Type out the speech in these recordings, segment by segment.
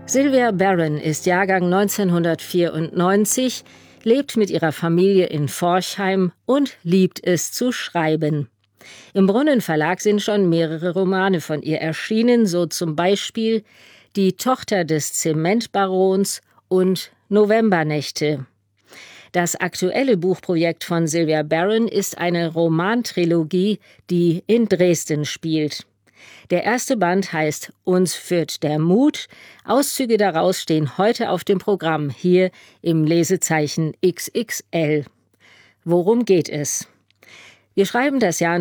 Sylvia Barron ist Jahrgang 1994, lebt mit ihrer Familie in Forchheim und liebt es zu schreiben. Im Brunnen Verlag sind schon mehrere Romane von ihr erschienen, so zum Beispiel Die Tochter des Zementbarons und Novembernächte. Das aktuelle Buchprojekt von Sylvia Barron ist eine Romantrilogie, die in Dresden spielt. Der erste Band heißt Uns führt der Mut. Auszüge daraus stehen heute auf dem Programm, hier im Lesezeichen XXL. Worum geht es? Wir schreiben das Jahr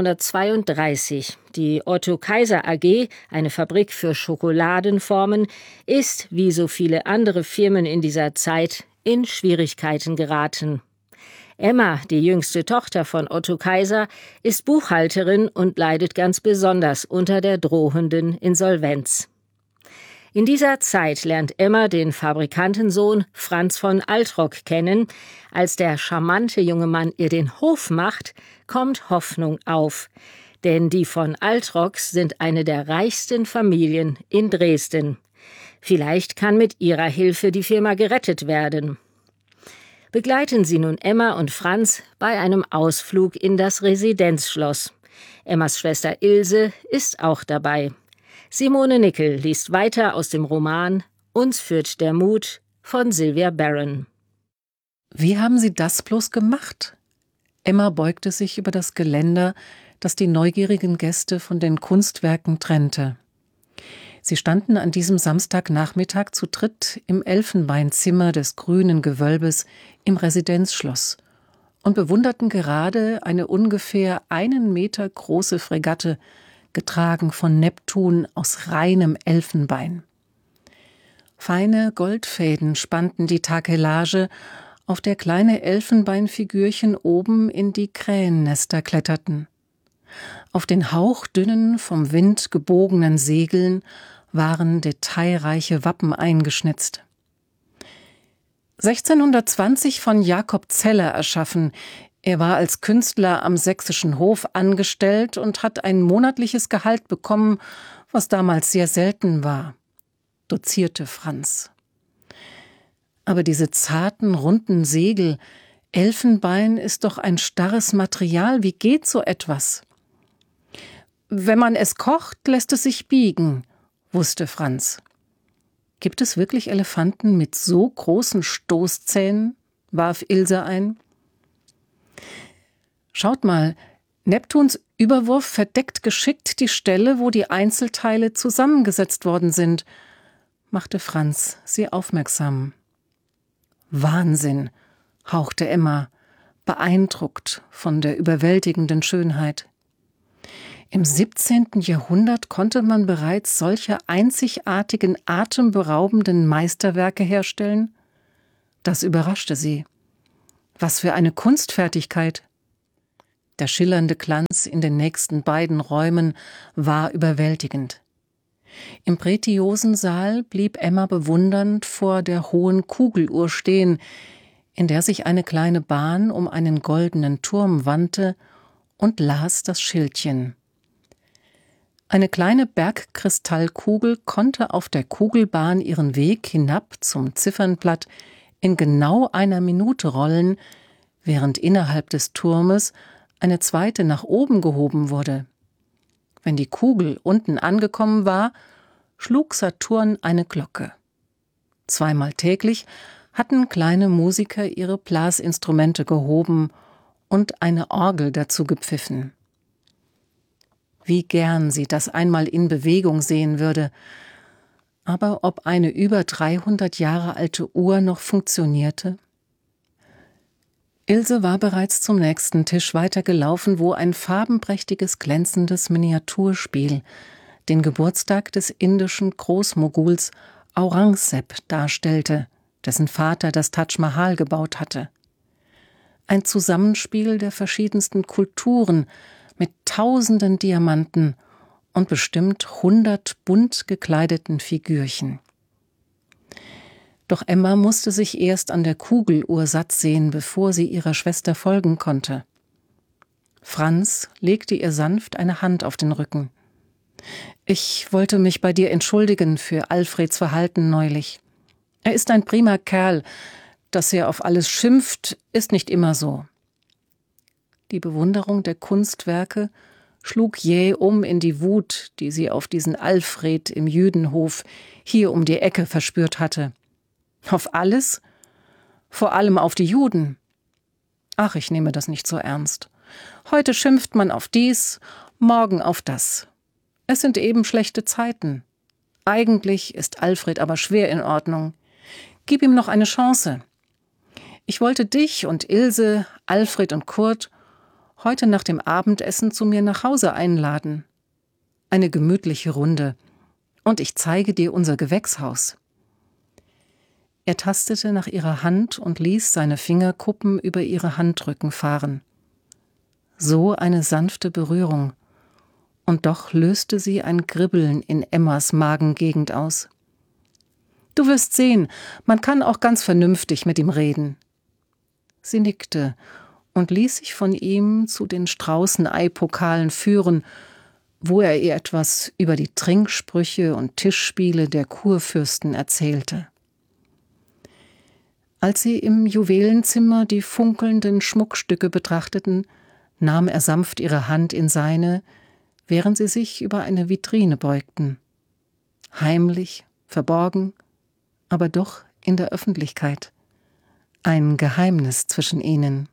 1932. Die Otto Kaiser AG, eine Fabrik für Schokoladenformen, ist, wie so viele andere Firmen in dieser Zeit, in Schwierigkeiten geraten. Emma, die jüngste Tochter von Otto Kaiser, ist Buchhalterin und leidet ganz besonders unter der drohenden Insolvenz. In dieser Zeit lernt Emma den Fabrikantensohn Franz von Altrock kennen. Als der charmante junge Mann ihr den Hof macht, kommt Hoffnung auf. Denn die von Altrocks sind eine der reichsten Familien in Dresden. Vielleicht kann mit ihrer Hilfe die Firma gerettet werden. Begleiten Sie nun Emma und Franz bei einem Ausflug in das Residenzschloss. Emmas Schwester Ilse ist auch dabei. Simone Nickel liest weiter aus dem Roman Uns führt der Mut von Sylvia Barron. Wie haben Sie das bloß gemacht? Emma beugte sich über das Geländer, das die neugierigen Gäste von den Kunstwerken trennte. Sie standen an diesem Samstagnachmittag zu dritt im Elfenbeinzimmer des grünen Gewölbes im Residenzschloss und bewunderten gerade eine ungefähr 1 Meter große Fregatte, getragen von Neptun aus reinem Elfenbein. Feine Goldfäden spannten die Takelage, auf der kleine Elfenbeinfigürchen oben in die Krähennester kletterten. Auf den hauchdünnen, vom Wind gebogenen Segeln waren detailreiche Wappen eingeschnitzt. 1620 von Jakob Zeller erschaffen. Er war als Künstler am sächsischen Hof angestellt und hat ein monatliches Gehalt bekommen, was damals sehr selten war, dozierte Franz. Aber diese zarten, runden Segel, Elfenbein ist doch ein starres Material, wie geht so etwas? Wenn man es kocht, lässt es sich biegen, wusste Franz. Gibt es wirklich Elefanten mit so großen Stoßzähnen? Warf Ilse ein. Schaut mal, Neptuns Überwurf verdeckt geschickt die Stelle, wo die Einzelteile zusammengesetzt worden sind, machte Franz sie aufmerksam. Wahnsinn, hauchte Emma, beeindruckt von der überwältigenden Schönheit. Im 17. Jahrhundert konnte man bereits solche einzigartigen, atemberaubenden Meisterwerke herstellen? Das überraschte sie. Was für eine Kunstfertigkeit! Der schillernde Glanz in den nächsten beiden Räumen war überwältigend. Im Pretiosensaal blieb Emma bewundernd vor der hohen Kugeluhr stehen, in der sich eine kleine Bahn um einen goldenen Turm wandte, und las das Schildchen. Eine kleine Bergkristallkugel konnte auf der Kugelbahn ihren Weg hinab zum Ziffernblatt in genau 1 Minute rollen, während innerhalb des Turmes eine zweite nach oben gehoben wurde. Wenn die Kugel unten angekommen war, schlug Saturn eine Glocke. 2-mal täglich hatten kleine Musiker ihre Blasinstrumente gehoben und eine Orgel dazu gepfiffen. Wie gern sie das einmal in Bewegung sehen würde. Aber ob eine über 300 Jahre alte Uhr noch funktionierte? Ilse war bereits zum nächsten Tisch weitergelaufen, wo ein farbenprächtiges, glänzendes Miniaturspiel den Geburtstag des indischen Großmoguls Aurangzeb darstellte, dessen Vater das Taj Mahal gebaut hatte. Ein Zusammenspiel der verschiedensten Kulturen mit tausenden Diamanten und bestimmt 100 bunt gekleideten Figürchen. Doch Emma musste sich erst an der Kugeluhr satt sehen, bevor sie ihrer Schwester folgen konnte. Franz legte ihr sanft eine Hand auf den Rücken. Ich wollte mich bei dir entschuldigen für Alfreds Verhalten neulich. Er ist ein prima Kerl. Dass er auf alles schimpft, ist nicht immer so. Die Bewunderung der Kunstwerke schlug jäh um in die Wut, die sie auf diesen Alfred im Jüdenhof hier um die Ecke verspürt hatte. Auf alles? Vor allem auf die Juden. Ach, ich nehme das nicht so ernst. Heute schimpft man auf dies, morgen auf das. Es sind eben schlechte Zeiten. Eigentlich ist Alfred aber schwer in Ordnung. Gib ihm noch eine Chance. Ich wollte dich und Ilse, Alfred und Kurt heute nach dem Abendessen zu mir nach Hause einladen. Eine gemütliche Runde. Und ich zeige dir unser Gewächshaus. Er tastete nach ihrer Hand und ließ seine Fingerkuppen über ihre Handrücken fahren. So eine sanfte Berührung. Und doch löste sie ein Kribbeln in Emmas Magengegend aus. Du wirst sehen, man kann auch ganz vernünftig mit ihm reden. Sie nickte und ließ sich von ihm zu den Straußeneipokalen führen, wo er ihr etwas über die Trinksprüche und Tischspiele der Kurfürsten erzählte. Als sie im Juwelenzimmer die funkelnden Schmuckstücke betrachteten, nahm er sanft ihre Hand in seine, während sie sich über eine Vitrine beugten. Heimlich, verborgen, aber doch in der Öffentlichkeit. Ein Geheimnis zwischen ihnen.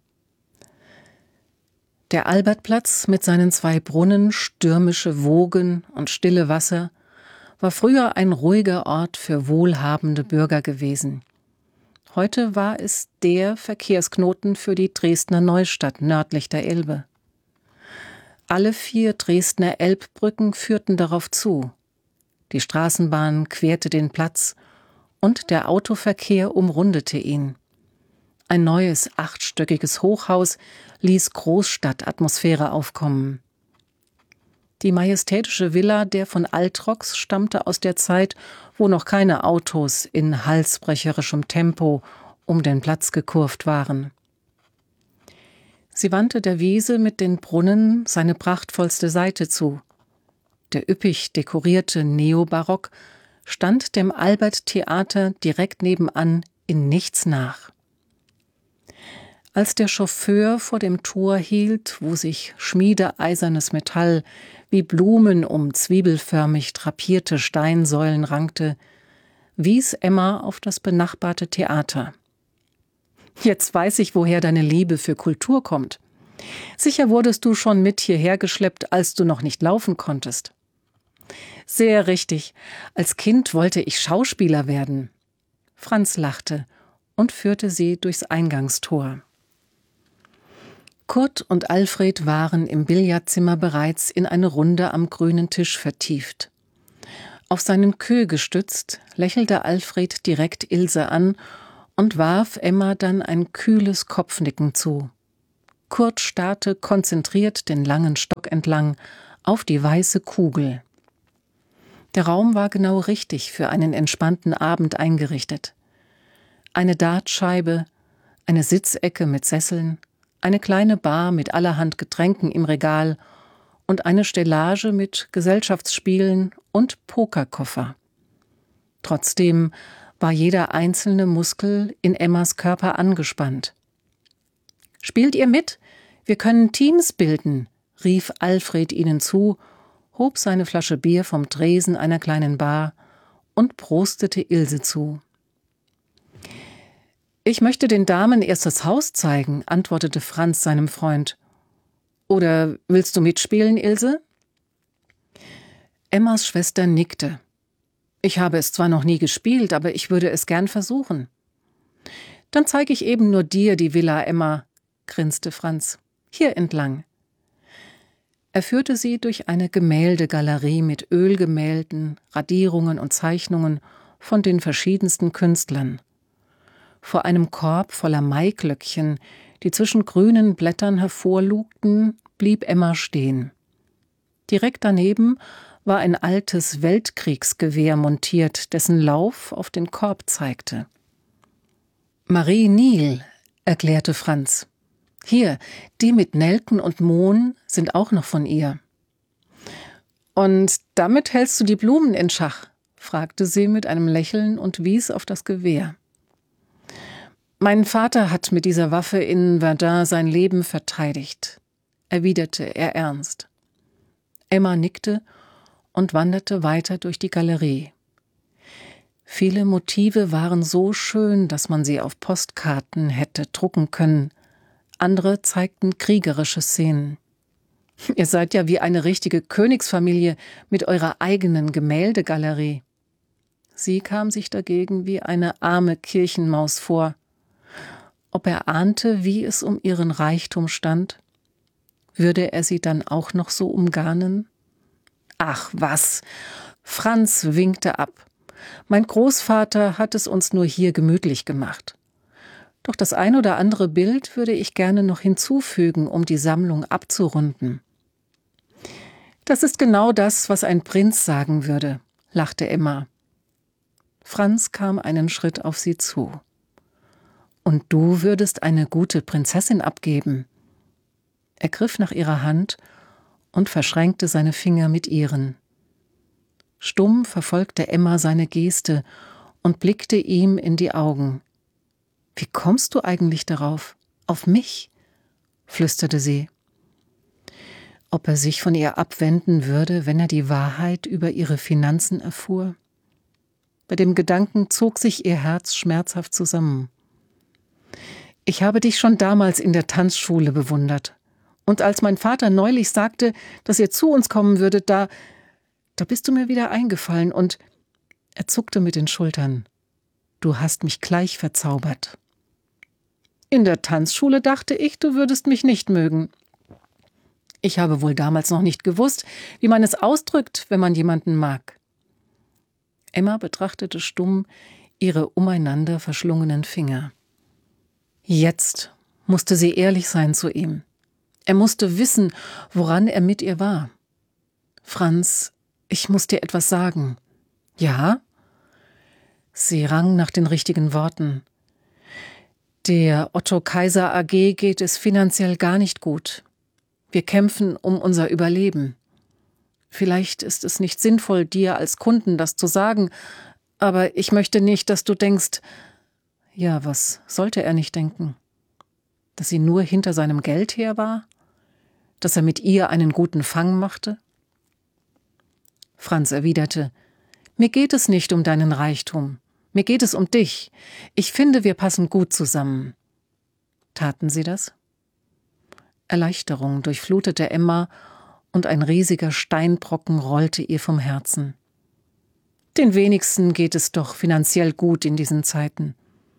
Der Albertplatz mit seinen 2 Brunnen, stürmische Wogen und stille Wasser war früher ein ruhiger Ort für wohlhabende Bürger gewesen. Heute war es der Verkehrsknoten für die Dresdner Neustadt nördlich der Elbe. Alle 4 Dresdner Elbbrücken führten darauf zu. Die Straßenbahn querte den Platz und der Autoverkehr umrundete ihn. Ein neues 8-stöckiges Hochhaus ließ Großstadtatmosphäre aufkommen. Die majestätische Villa der von Altrox stammte aus der Zeit, wo noch keine Autos in halsbrecherischem Tempo um den Platz gekurvt waren. Sie wandte der Wiese mit den Brunnen seine prachtvollste Seite zu. Der üppig dekorierte Neobarock stand dem Albert-Theater direkt nebenan in nichts nach. Als der Chauffeur vor dem Tor hielt, wo sich schmiedeeisernes Metall wie Blumen um zwiebelförmig drapierte Steinsäulen rankte, wies Emma auf das benachbarte Theater. Jetzt weiß ich, woher deine Liebe für Kultur kommt. Sicher wurdest du schon mit hierher geschleppt, als du noch nicht laufen konntest. Sehr richtig. Als Kind wollte ich Schauspieler werden. Franz lachte und führte sie durchs Eingangstor. Kurt und Alfred waren im Billardzimmer bereits in eine Runde am grünen Tisch vertieft. Auf seinen Queue gestützt, lächelte Alfred direkt Ilse an und warf Emma dann ein kühles Kopfnicken zu. Kurt starrte konzentriert den langen Stock entlang auf die weiße Kugel. Der Raum war genau richtig für einen entspannten Abend eingerichtet. Eine Dartscheibe, eine Sitzecke mit Sesseln, eine kleine Bar mit allerhand Getränken im Regal und eine Stellage mit Gesellschaftsspielen und Pokerkoffer. Trotzdem war jeder einzelne Muskel in Emmas Körper angespannt. »Spielt ihr mit? Wir können Teams bilden«, rief Alfred ihnen zu, hob seine Flasche Bier vom Tresen einer kleinen Bar und prostete Ilse zu. »Ich möchte den Damen erst das Haus zeigen«, antwortete Franz seinem Freund. »Oder willst du mitspielen, Ilse?« Emmas Schwester nickte. »Ich habe es zwar noch nie gespielt, aber ich würde es gern versuchen.« »Dann zeige ich eben nur dir die Villa, Emma«, grinste Franz. »Hier entlang.« Er führte sie durch eine Gemäldegalerie mit Ölgemälden, Radierungen und Zeichnungen von den verschiedensten Künstlern. Vor einem Korb voller Maiglöckchen, die zwischen grünen Blättern hervorlugten, blieb Emma stehen. Direkt daneben war ein altes Weltkriegsgewehr montiert, dessen Lauf auf den Korb zeigte. »Marie Nil«, erklärte Franz. »Hier, die mit Nelken und Mohn sind auch noch von ihr.« Und damit hältst du die Blumen in Schach?« fragte sie mit einem Lächeln und wies auf das Gewehr. »Mein Vater hat mit dieser Waffe in Verdun sein Leben verteidigt«, erwiderte er ernst. Emma nickte und wanderte weiter durch die Galerie. Viele Motive waren so schön, dass man sie auf Postkarten hätte drucken können. Andere zeigten kriegerische Szenen. »Ihr seid ja wie eine richtige Königsfamilie mit eurer eigenen Gemäldegalerie.« Sie kam sich dagegen wie eine arme Kirchenmaus vor. Ob er ahnte, wie es um ihren Reichtum stand? Würde er sie dann auch noch so umgarnen? »Ach was«, Franz winkte ab. »Mein Großvater hat es uns nur hier gemütlich gemacht. Doch das ein oder andere Bild würde ich gerne noch hinzufügen, um die Sammlung abzurunden.« »Das ist genau das, was ein Prinz sagen würde«, lachte Emma. Franz kam einen Schritt auf sie zu. »Und du würdest eine gute Prinzessin abgeben?« Er griff nach ihrer Hand und verschränkte seine Finger mit ihren. Stumm verfolgte Emma seine Geste und blickte ihm in die Augen. »Wie kommst du eigentlich darauf? Auf mich?« flüsterte sie. Ob er sich von ihr abwenden würde, wenn er die Wahrheit über ihre Finanzen erfuhr? Bei dem Gedanken zog sich ihr Herz schmerzhaft zusammen. »Ich habe dich schon damals in der Tanzschule bewundert. Und als mein Vater neulich sagte, dass ihr zu uns kommen würdet, da bist du mir wieder eingefallen und…« Er zuckte mit den Schultern. »Du hast mich gleich verzaubert.« »In der Tanzschule dachte ich, du würdest mich nicht mögen. Ich habe wohl damals noch nicht gewusst, wie man es ausdrückt, wenn man jemanden mag.« Emma betrachtete stumm ihre umeinander verschlungenen Finger. Jetzt musste sie ehrlich sein zu ihm. Er musste wissen, woran er mit ihr war. »Franz, ich muss dir etwas sagen.« »Ja?« Sie rang nach den richtigen Worten. »Der Otto Kaiser AG geht es finanziell gar nicht gut. Wir kämpfen um unser Überleben. Vielleicht ist es nicht sinnvoll, dir als Kunden das zu sagen, aber ich möchte nicht, dass du denkst…« Ja, was sollte er nicht denken? Dass sie nur hinter seinem Geld her war? Dass er mit ihr einen guten Fang machte? Franz erwiderte: »Mir geht es nicht um deinen Reichtum. Mir geht es um dich. Ich finde, wir passen gut zusammen.« Taten sie das? Erleichterung durchflutete Emma und ein riesiger Steinbrocken rollte ihr vom Herzen. Den wenigsten geht es doch finanziell gut in diesen Zeiten.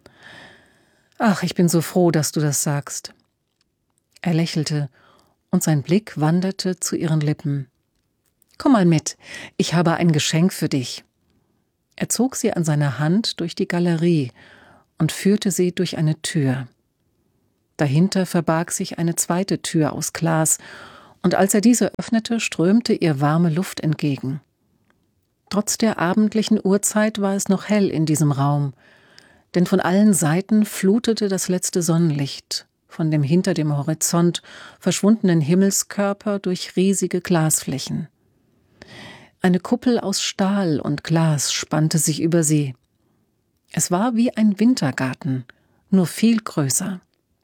»Ach, ich bin so froh, dass du das sagst.« Er lächelte und sein Blick wanderte zu ihren Lippen. »Komm mal mit, ich habe ein Geschenk für dich.« Er zog sie an seiner Hand durch die Galerie und führte sie durch eine Tür. Dahinter verbarg sich eine zweite Tür aus Glas, und als er diese öffnete, strömte ihr warme Luft entgegen. Trotz der abendlichen Uhrzeit war es noch hell in diesem Raum, denn von allen Seiten flutete das letzte Sonnenlicht von dem hinter dem Horizont verschwundenen Himmelskörper durch riesige Glasflächen. Eine Kuppel aus Stahl und Glas spannte sich über sie. Es war wie ein Wintergarten, nur viel größer.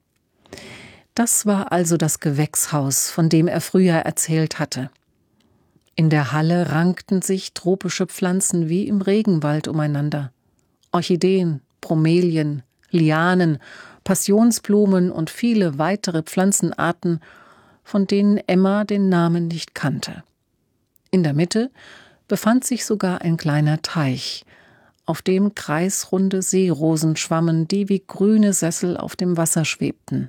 Das war also das Gewächshaus, von dem er früher erzählt hatte. In der Halle rankten sich tropische Pflanzen wie im Regenwald umeinander. Orchideen, Bromelien, Lianen, Passionsblumen und viele weitere Pflanzenarten, von denen Emma den Namen nicht kannte. In der Mitte befand sich sogar ein kleiner Teich, auf dem kreisrunde Seerosen schwammen, die wie grüne Sessel auf dem Wasser schwebten.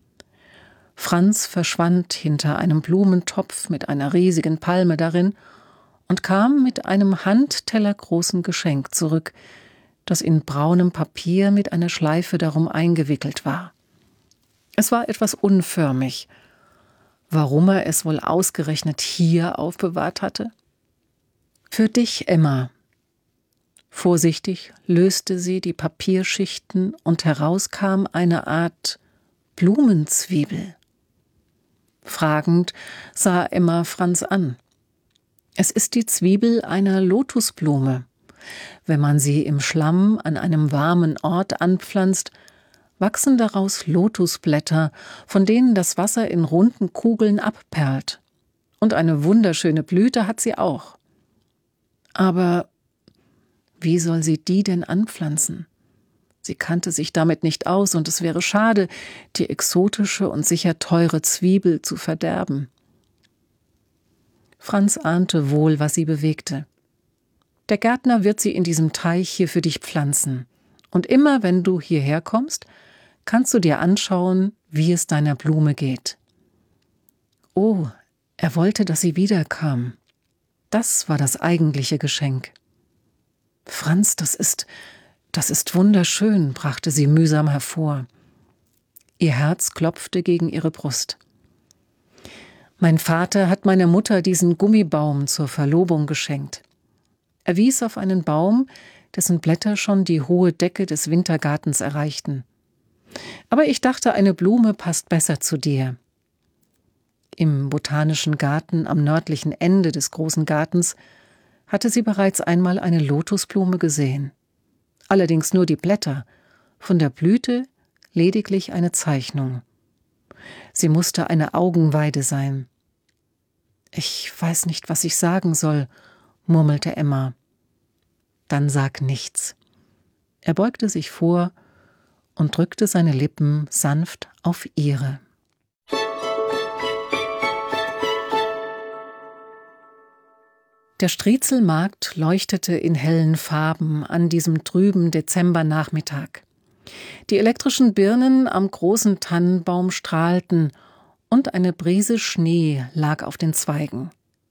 Franz verschwand hinter einem Blumentopf mit einer riesigen Palme darin und kam mit einem handtellergroßen Geschenk zurück, das in braunem Papier mit einer Schleife darum eingewickelt war. Es war etwas unförmig. Warum er es wohl ausgerechnet hier aufbewahrt hatte? »Für dich, Emma.« Vorsichtig löste sie die Papierschichten und heraus kam eine Art Blumenzwiebel. Fragend sah Emma Franz an. Es ist die Zwiebel einer Lotusblume. Wenn man sie im Schlamm an einem warmen Ort anpflanzt, wachsen daraus Lotusblätter, von denen das Wasser in runden Kugeln abperlt. Und eine wunderschöne Blüte hat sie auch. Aber wie soll sie die denn anpflanzen? Sie kannte sich damit nicht aus, und es wäre schade, die exotische und sicher teure Zwiebel zu verderben. Franz ahnte wohl, was sie bewegte. Der Gärtner wird sie in diesem Teich hier für dich pflanzen. Und immer, wenn du hierher kommst, kannst du dir anschauen, wie es deiner Blume geht. Oh, er wollte, dass sie wiederkam. Das war das eigentliche Geschenk. Franz, das ist wunderschön, brachte sie mühsam hervor. Ihr Herz klopfte gegen ihre Brust. Mein Vater hat meiner Mutter diesen Gummibaum zur Verlobung geschenkt. Er wies auf einen Baum, dessen Blätter schon die hohe Decke des Wintergartens erreichten. Aber ich dachte, eine Blume passt besser zu dir. Im Botanischen Garten am nördlichen Ende des großen Gartens hatte sie bereits einmal eine Lotusblume gesehen. Allerdings nur die Blätter, von der Blüte lediglich eine Zeichnung. Sie musste eine Augenweide sein. »Ich weiß nicht, was ich sagen soll«, murmelte Emma. »Dann sag nichts.« Er beugte sich vor und drückte seine Lippen sanft auf ihre. Der Striezelmarkt leuchtete in hellen Farben an diesem trüben Dezembernachmittag. Die elektrischen Birnen am großen Tannenbaum strahlten und eine Brise Schnee lag auf den Zweigen.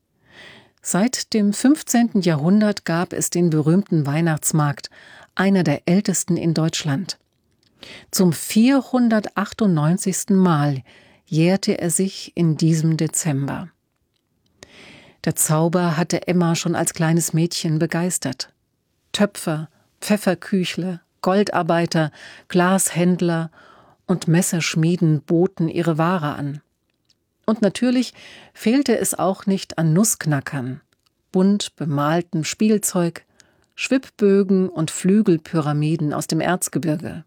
Seit dem 15. Jahrhundert gab es den berühmten Weihnachtsmarkt, einer der ältesten in Deutschland. Zum 498. Mal jährte er sich in diesem Dezember. Der Zauber hatte Emma schon als kleines Mädchen begeistert. Töpfer, Pfefferküchler, Goldarbeiter, Glashändler und Messerschmieden boten ihre Ware an. Und natürlich fehlte es auch nicht an Nussknackern, bunt bemaltem Spielzeug, Schwibbögen und Flügelpyramiden aus dem Erzgebirge.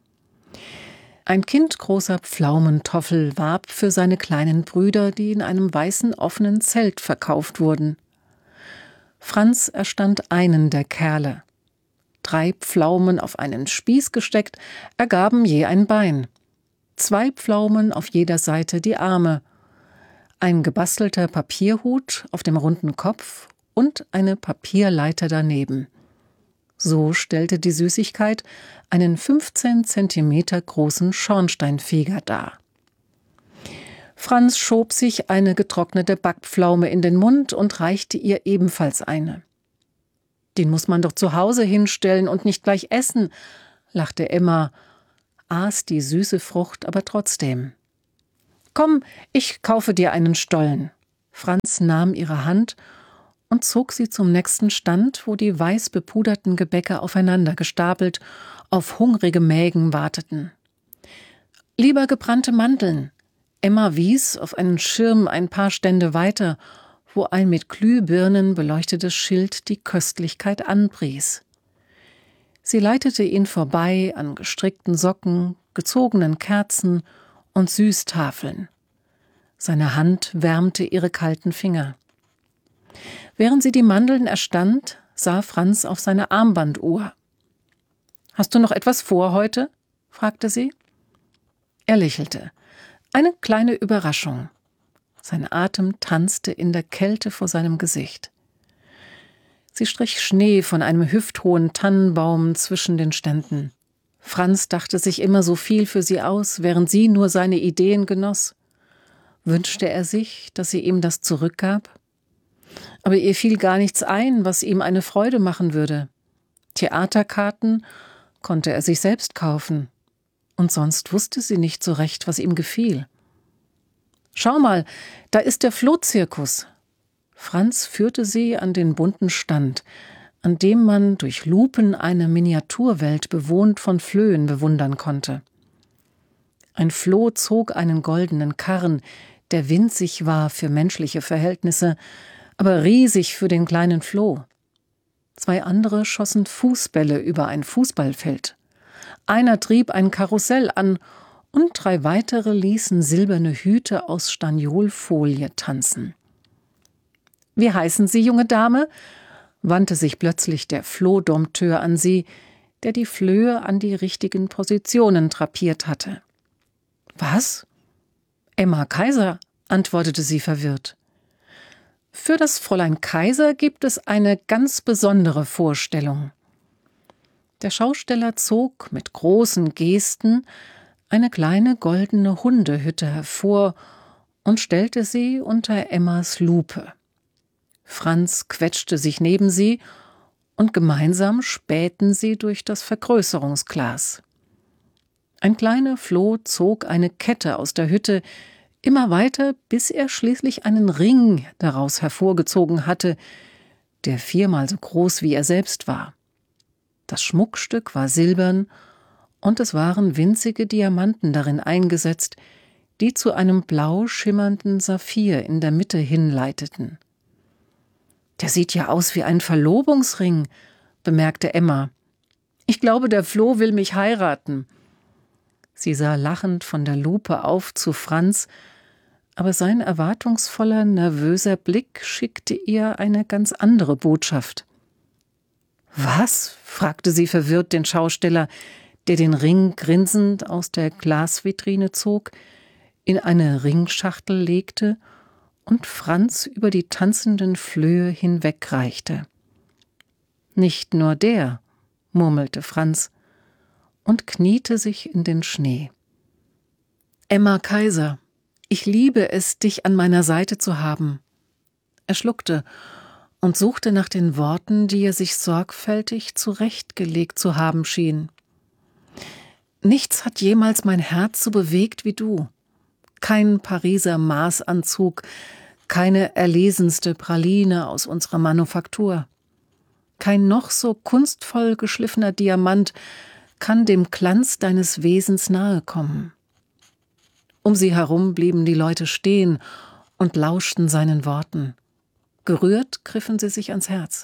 Ein kindgroßer Pflaumentoffel warb für seine kleinen Brüder, die in einem weißen offenen Zelt verkauft wurden. Franz erstand einen der Kerle. 3 Pflaumen auf einen Spieß gesteckt, ergaben je ein Bein. 2 Pflaumen auf jeder Seite die Arme. Ein gebastelter Papierhut auf dem runden Kopf und eine Papierleiter daneben. So stellte die Süßigkeit einen 15 Zentimeter großen Schornsteinfeger dar. Franz schob sich eine getrocknete Backpflaume in den Mund und reichte ihr ebenfalls eine. »Den muss man doch zu Hause hinstellen und nicht gleich essen«, lachte Emma, aß die süße Frucht aber trotzdem. »Komm, ich kaufe dir einen Stollen.« Franz nahm ihre Hand und zog sie zum nächsten Stand, wo die weiß bepuderten Gebäcke aufeinander gestapelt auf hungrige Mägen warteten. »Lieber gebrannte Mandeln«, Emma wies auf einen Schirm ein paar Stände weiter, wo ein mit Glühbirnen beleuchtetes Schild die Köstlichkeit anpries. Sie leitete ihn vorbei an gestrickten Socken, gezogenen Kerzen und Süßtafeln. Seine Hand wärmte ihre kalten Finger. Während sie die Mandeln erstand, sah Franz auf seine Armbanduhr. »Hast du noch etwas vor heute?« fragte sie. Er lächelte. Eine kleine Überraschung. Sein Atem tanzte in der Kälte vor seinem Gesicht. Sie strich Schnee von einem hüfthohen Tannenbaum zwischen den Ständen. Franz dachte sich immer so viel für sie aus, während sie nur seine Ideen genoss. Wünschte er sich, dass sie ihm das zurückgab? Aber ihr fiel gar nichts ein, was ihm eine Freude machen würde. Theaterkarten konnte er sich selbst kaufen. Und sonst wusste sie nicht so recht, was ihm gefiel. »Schau mal, da ist der Flohzirkus.« Franz führte sie an den bunten Stand, an dem man durch Lupen eine Miniaturwelt bewohnt von Flöhen bewundern konnte. Ein Floh zog einen goldenen Karren, der winzig war für menschliche Verhältnisse, aber riesig für den kleinen Floh. 2 andere schossen Fußbälle über ein Fußballfeld. Einer trieb ein Karussell an und 3 weitere ließen silberne Hüte aus Staniolfolie tanzen. »Wie heißen Sie, junge Dame?« wandte sich plötzlich der Flohdompteur an sie, der die Flöhe an die richtigen Positionen drapiert hatte. »Was?« »Emma Kaiser«, antwortete sie verwirrt. »Für das Fräulein Kaiser gibt es eine ganz besondere Vorstellung.« Der Schausteller zog mit großen Gesten eine kleine goldene Hundehütte hervor und stellte sie unter Emmas Lupe. Franz quetschte sich neben sie und gemeinsam spähten sie durch das Vergrößerungsglas. Ein kleiner Floh zog eine Kette aus der Hütte, immer weiter, bis er schließlich einen Ring daraus hervorgezogen hatte, der 4-mal so groß wie er selbst war. Das Schmuckstück war silbern und es waren winzige Diamanten darin eingesetzt, die zu einem blau schimmernden Saphir in der Mitte hinleiteten. »Der sieht ja aus wie ein Verlobungsring«, bemerkte Emma. »Ich glaube, der Floh will mich heiraten.« Sie sah lachend von der Lupe auf zu Franz, aber sein erwartungsvoller, nervöser Blick schickte ihr eine ganz andere Botschaft. »Was?« fragte sie verwirrt den Schausteller, der den Ring grinsend aus der Glasvitrine zog, in eine Ringschachtel legte und Franz über die tanzenden Flöhe hinwegreichte. »Nicht nur der«, murmelte Franz und kniete sich in den Schnee. »Emma Kaiser, ich liebe es, dich an meiner Seite zu haben.« Er schluckte und suchte nach den Worten, die er sich sorgfältig zurechtgelegt zu haben schien. »Nichts hat jemals mein Herz so bewegt wie du. Kein Pariser Maßanzug, keine erlesenste Praline aus unserer Manufaktur. Kein noch so kunstvoll geschliffener Diamant kann dem Glanz deines Wesens nahe kommen.« Um sie herum blieben die Leute stehen und lauschten seinen Worten. Gerührt griffen sie sich ans Herz.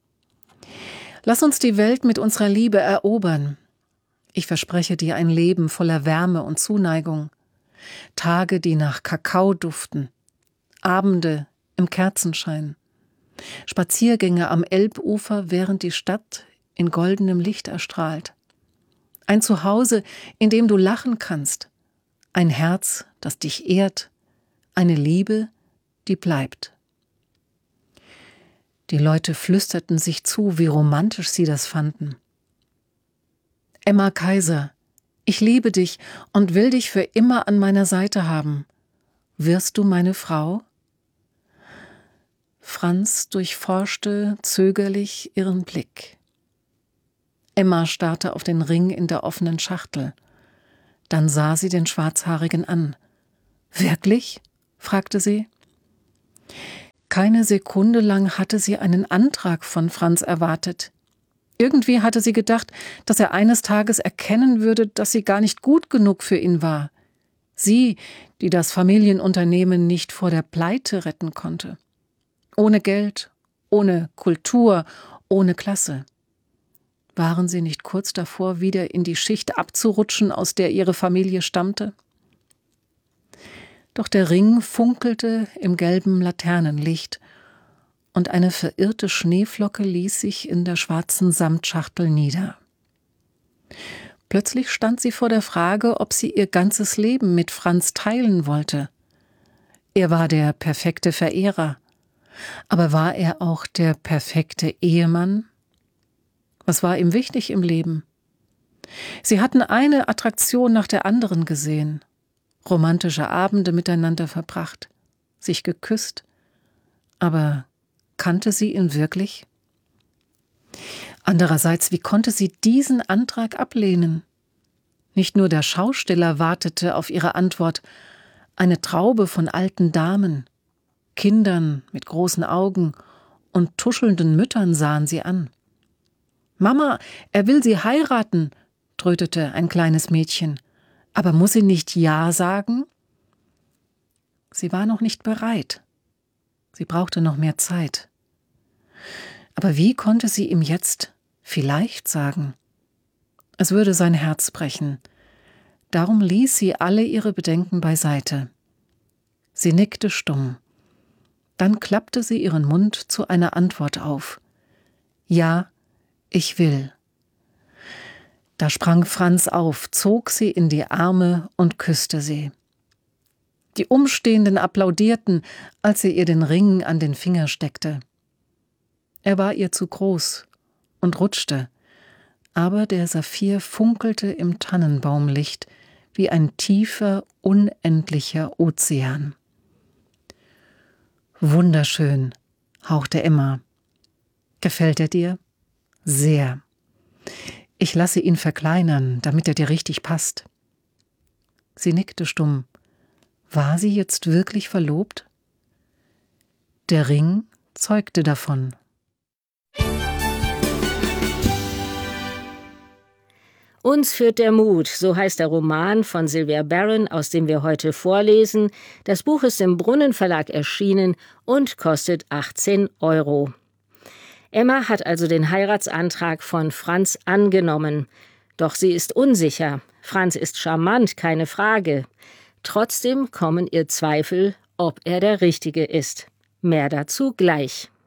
»Lass uns die Welt mit unserer Liebe erobern. Ich verspreche dir ein Leben voller Wärme und Zuneigung. Tage, die nach Kakao duften. Abende im Kerzenschein. Spaziergänge am Elbufer, während die Stadt in goldenem Licht erstrahlt. Ein Zuhause, in dem du lachen kannst. Ein Herz, das dich ehrt. Eine Liebe, die bleibt.« Die Leute flüsterten sich zu, wie romantisch sie das fanden. »Emma Kaiser, ich liebe dich und will dich für immer an meiner Seite haben. Wirst du meine Frau?« Franz durchforschte zögerlich ihren Blick. Emma starrte auf den Ring in der offenen Schachtel. Dann sah sie den Schwarzhaarigen an. »Wirklich?« fragte sie. Keine Sekunde lang hatte sie einen Antrag von Franz erwartet. Irgendwie hatte sie gedacht, dass er eines Tages erkennen würde, dass sie gar nicht gut genug für ihn war. Sie, die das Familienunternehmen nicht vor der Pleite retten konnte. Ohne Geld, ohne Kultur, ohne Klasse. Waren sie nicht kurz davor, wieder in die Schicht abzurutschen, aus der ihre Familie stammte? Doch der Ring funkelte im gelben Laternenlicht, und eine verirrte Schneeflocke ließ sich in der schwarzen Samtschachtel nieder. Plötzlich stand sie vor der Frage, ob sie ihr ganzes Leben mit Franz teilen wollte. Er war der perfekte Verehrer. Aber war er auch der perfekte Ehemann? Was war ihm wichtig im Leben? Sie hatten eine Attraktion nach der anderen gesehen, romantische Abende miteinander verbracht, sich geküsst. Aber kannte sie ihn wirklich? Andererseits, wie konnte sie diesen Antrag ablehnen? Nicht nur der Schausteller wartete auf ihre Antwort, eine Traube von alten Damen, Kindern mit großen Augen und tuschelnden Müttern sahen sie an. »Mama, er will sie heiraten«, trötete ein kleines Mädchen. »Aber muss sie nicht Ja sagen?« Sie war noch nicht bereit. Sie brauchte noch mehr Zeit. Aber wie konnte sie ihm jetzt vielleicht sagen? Es würde sein Herz brechen. Darum ließ sie alle ihre Bedenken beiseite. Sie nickte stumm. Dann klappte sie ihren Mund zu einer Antwort auf. Ja, ich will. Da sprang Franz auf, zog sie in die Arme und küsste sie. Die Umstehenden applaudierten, als er ihr den Ring an den Finger steckte. Er war ihr zu groß und rutschte, aber der Saphir funkelte im Tannenbaumlicht wie ein tiefer, unendlicher Ozean. »Wunderschön«, hauchte Emma. »Gefällt er dir?« »Sehr. Ich lasse ihn verkleinern, damit er dir richtig passt.« Sie nickte stumm. War sie jetzt wirklich verlobt? Der Ring zeugte davon. Uns führt der Mut, so heißt der Roman von Sylvia Browne, aus dem wir heute vorlesen. Das Buch ist im Brunnen-Verlag erschienen und kostet 18 €. Emma hat also den Heiratsantrag von Franz angenommen. Doch sie ist unsicher. Franz ist charmant, keine Frage. Trotzdem kommen ihr Zweifel, ob er der Richtige ist. Mehr dazu gleich.